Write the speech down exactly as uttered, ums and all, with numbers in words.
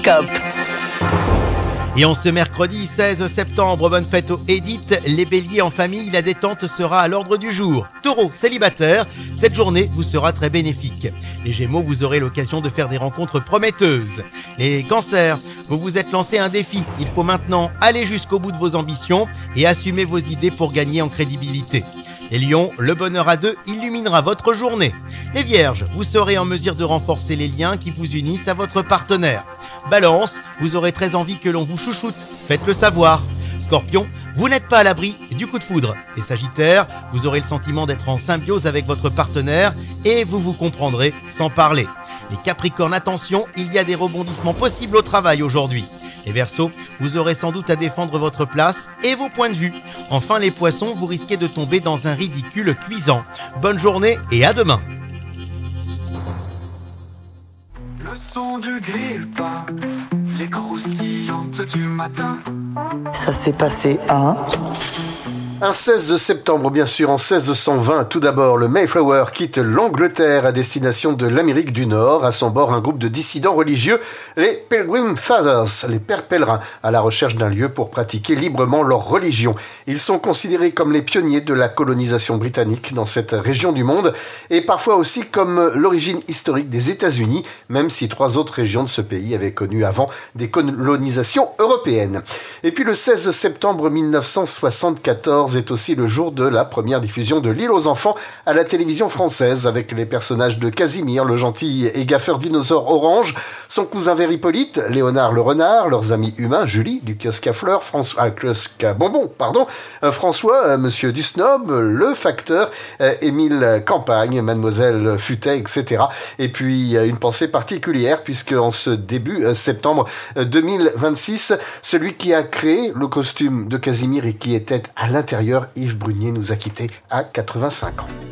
Cop. Et en ce mercredi seize septembre, bonne fête aux Édith. Les béliers en famille, la détente sera à l'ordre du jour. Taureau, célibataire, cette journée vous sera très bénéfique. Les gémeaux, vous aurez l'occasion de faire des rencontres prometteuses. Les cancers, vous vous êtes lancé un défi. Il faut maintenant aller jusqu'au bout de vos ambitions et assumer vos idées pour gagner en crédibilité. Les lions, le bonheur à deux illuminera votre journée. Les vierges, vous serez en mesure de renforcer les liens qui vous unissent à votre partenaire. Balance, vous aurez très envie que l'on vous chouchoute, faites-le savoir. Scorpion, vous n'êtes pas à l'abri du coup de foudre. Et Sagittaire, vous aurez le sentiment d'être en symbiose avec votre partenaire et vous vous comprendrez sans parler. Les Capricornes, attention, il y a des rebondissements possibles au travail aujourd'hui. Les Verseaux, vous aurez sans doute à défendre votre place et vos points de vue. Enfin les Poissons, vous risquez de tomber dans un ridicule cuisant. Bonne journée et à demain. Le son du grille-pain, les croustillantes du matin. Ça s'est passé à... Un seize septembre, bien sûr, en seize cent vingt, tout d'abord, le Mayflower quitte l'Angleterre à destination de l'Amérique du Nord. À son bord, un groupe de dissidents religieux, les Pilgrim Fathers, les pères pèlerins, à la recherche d'un lieu pour pratiquer librement leur religion. Ils sont considérés comme les pionniers de la colonisation britannique dans cette région du monde et parfois aussi comme l'origine historique des États-Unis, même si trois autres régions de ce pays avaient connu avant des colonisations européennes. Et puis le seize septembre mille neuf cent soixante-quatorze est aussi le jour de la première diffusion de L'Île aux enfants à la télévision française avec les personnages de Casimir, le gentil et gaffeur dinosaure orange, son cousin Véripolite, Léonard le renard, leurs amis humains, Julie du kiosque à fleurs, François, ah, kiosque à bonbons, pardon, euh, François, euh, Monsieur du Snob, le facteur, euh, Émile Campagne, Mademoiselle Futet, et cetera. Et puis euh, une pensée particulière puisque en ce début euh, septembre euh, deux mille vingt-six, celui qui a créé le costume de Casimir et qui était à l'intérieur, Yves Brunier, nous a quittés à quatre-vingt-cinq ans.